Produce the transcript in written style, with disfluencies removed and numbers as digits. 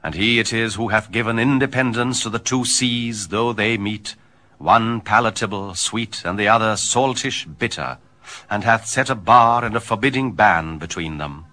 And he it is who hath given independence to the two seas, though they meet, one palatable, sweet, and the other saltish, bitter, and hath set a bar and a forbidding ban between them.